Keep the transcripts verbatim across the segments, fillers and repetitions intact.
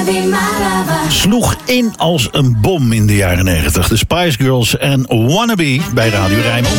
Sloeg in als een bom in de jaren negentig. De Spice Girls en Wannabe bij Radio Rijnmond.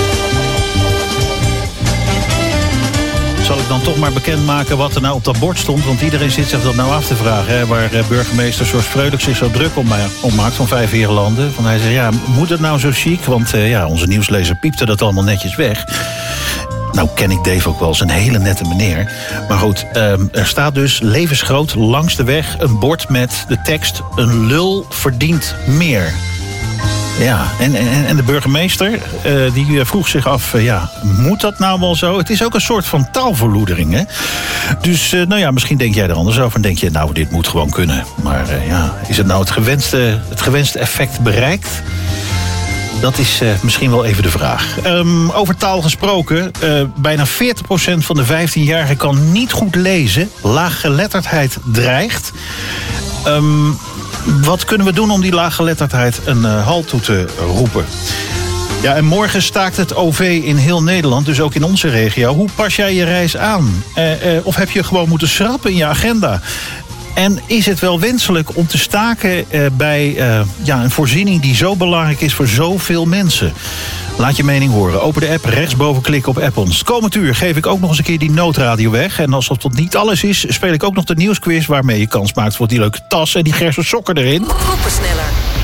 Zal ik dan toch maar bekendmaken wat er nou op dat bord stond? Want iedereen zit zich dat nou af te vragen. Hè, waar burgemeester George Freulich zich zo druk om, om maakt van vijf Herenlanden. Want hij zegt, ja, moet het nou zo chic? Want uh, ja, onze nieuwslezer piepte dat allemaal netjes weg. Nou ken ik Dave ook wel, is een hele nette meneer. Maar goed, um, er staat dus levensgroot langs de weg een bord met de tekst: een lul verdient meer. Ja, en, en, en de burgemeester uh, die vroeg zich af, uh, ja, moet dat nou wel zo? Het is ook een soort van taalverloedering, hè? Dus, uh, nou ja, misschien denk jij er anders over en denk je, nou, dit moet gewoon kunnen. Maar uh, ja, is het nou het gewenste, het gewenste effect bereikt? Dat is uh, misschien wel even de vraag. Um, over taal gesproken, uh, bijna veertig procent van de vijftienjarigen kan niet goed lezen. Laaggeletterdheid dreigt. Um, wat kunnen we doen om die laaggeletterdheid een uh, halt toe te roepen? Ja, en morgen staakt het O V in heel Nederland, dus ook in onze regio. Hoe pas jij je reis aan? Uh, uh, of heb je gewoon moeten schrappen in je agenda? En is het wel wenselijk om te staken uh, bij uh, ja, een voorziening die zo belangrijk is voor zoveel mensen? Laat je mening horen. Open de app, rechtsboven klikken op app ons. Komend uur geef ik ook nog eens een keer die noodradio weg. En als dat niet alles is, speel ik ook nog de nieuwsquiz waarmee je kans maakt voor die leuke tas en die gerse sokken erin. Opensneller.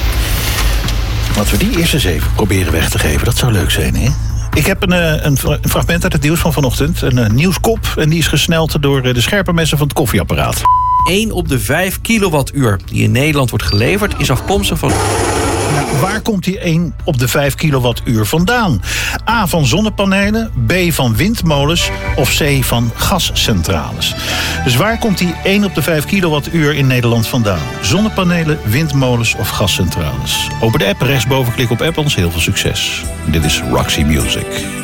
Laten we die eerst eens even proberen weg te geven. Dat zou leuk zijn, hè? Ik heb een, een, een fragment uit het nieuws van vanochtend. Een, een nieuwskop. En die is gesneld door de scherpe messen van het koffieapparaat. één op de vijf kilowattuur die in Nederland wordt geleverd is afkomstig van... Nou, waar komt die één op de vijf kilowattuur vandaan? A, van zonnepanelen, B, van windmolens of C, van gascentrales. Dus waar komt die één op de vijf kilowattuur in Nederland vandaan? Zonnepanelen, windmolens of gascentrales? Open de app, rechtsboven klik op app ons. Heel veel succes. Dit is Roxy Music.